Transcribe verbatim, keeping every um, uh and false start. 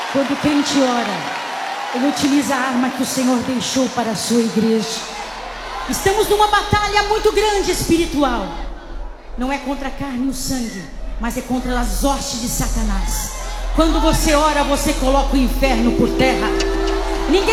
Quando o crente ora, ele utiliza a arma que o Senhor deixou para a sua igreja. Estamos numa batalha muito grande espiritual. Não é contra a carne e o sangue, mas é contra as hostes de Satanás. Quando você ora, você coloca o inferno por terra. Ninguém